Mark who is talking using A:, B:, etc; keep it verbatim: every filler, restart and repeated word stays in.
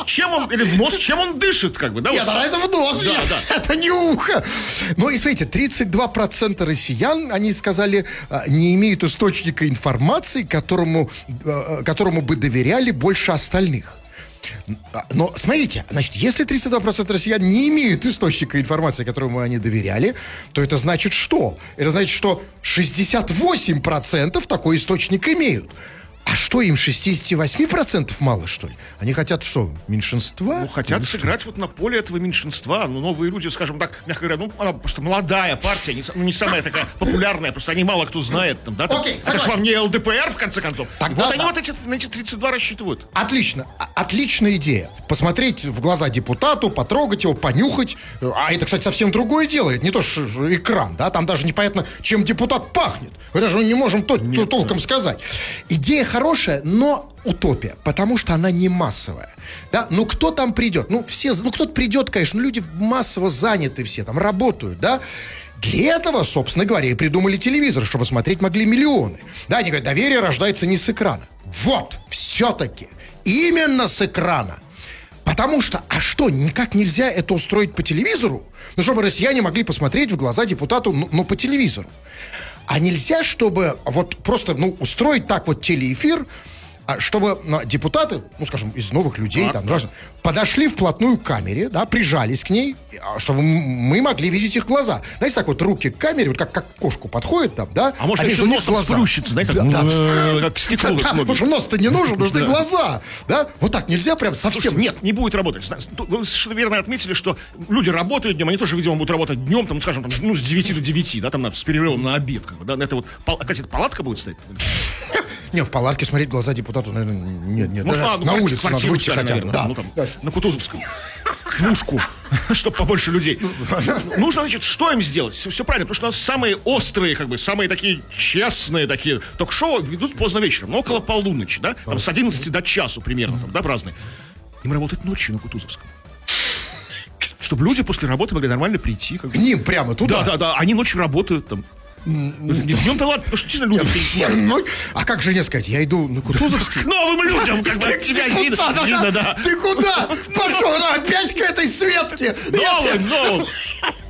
A: чем он, или в нос, чем он дышит, как бы, да?
B: Нет,
A: вот.
B: это в нос,
A: да,
B: нет,
A: да.
B: это не ухо. Ну, и смотрите, тридцать два процента россиян, они сказали, не имеют источника информации, которому, которому бы доверяли больше остальных. Но, смотрите, значит, если тридцать два процента россиян не имеют источника информации, которому они доверяли, то это значит что? Это значит, что шестьдесят восемь процентов такой источник имеют. А что, им шестьдесят восемь процентов мало, что ли? Они хотят что, меньшинства?
A: Ну, хотят
B: Или
A: сыграть что? вот на поле этого меньшинства. Ну, новые люди, скажем так, мягко говоря, ну, она просто молодая партия, не, ну, не самая такая популярная, просто они мало кто знает. Там, да, там,
B: Окей,
A: это же вам не эл дэ пэ эр, в конце концов.
B: Тогда
A: вот
B: да.
A: они вот эти, на эти тридцать два рассчитывают.
B: Отлично, отличная идея. Посмотреть в глаза депутату, потрогать его, понюхать. А это, кстати, совсем другое дело. Это не то, что экран, да, там даже непонятно, чем депутат пахнет. Мы даже не можем то, то, толком сказать. Идея хорошая, но утопия, потому что она не массовая. Да? Ну, кто там придет? Ну, все, ну, кто-то придет, конечно, но люди массово заняты все, там, работают, да? Для этого, собственно говоря, и придумали телевизор, чтобы смотреть могли миллионы. Да, они говорят, доверие рождается не с экрана. Вот, все-таки, именно с экрана. Потому что, а что, никак нельзя это устроить по телевизору? Ну, чтобы россияне могли посмотреть в глаза депутату, ну, ну по телевизору. А нельзя, чтобы вот просто, ну, устроить так вот телеэфир, чтобы ну, депутаты, ну, скажем, из новых людей,
A: так,
B: там,
A: так.
B: важно, подошли вплотную к камере, да, прижались к ней, чтобы мы могли видеть их глаза. Знаете, так вот руки к камере, вот как, как к кошку подходит там, да?
A: А может,
B: а
A: еще носом сплющится, знаете,
B: да,
A: так,
B: да.
A: как к стеклу.
B: Да, потому что нос-то не нужен, нужны глаза, да? Вот так нельзя прям совсем.
A: Слушайте, нет, не будет работать. Вы совершенно верно отметили, что люди работают днем, они тоже, видимо, будут работать днем, там, скажем, там, ну, с девяти до девяти, да, там, с перерывом на обед, как бы, да, это вот, какая-то палатка будет стоять?
B: Не, в палатке смотреть в глаза депутату, наверное, нет, нет.
A: Может,
B: на,
A: ну,
B: на улицу надо выйти
A: сами,
B: хотя бы.
A: наверное,
B: Да.
A: ну, там, да. На Кутузовском. Двушку, чтобы побольше людей. Нужно, значит, что им сделать? Все, все правильно, потому что у нас самые острые, как бы, самые такие честные такие ток-шоу ведут поздно вечером, ну, около полуночи, да? Там с одиннадцати до часу примерно, там, да, разные. Им работать ночью на Кутузовском. Чтобы люди после работы могли нормально прийти. Как бы.
B: К ним прямо туда?
A: Да, да, да, они ночью работают там. Днем-то ладно, потому что действительно люди все не смотрят.
B: А как жене сказать, я иду на Кутузовский?
A: К новым людям, как бы от тебя видно, да.
B: Ты куда? Пошел опять к этой Светке.
A: Новым, новым.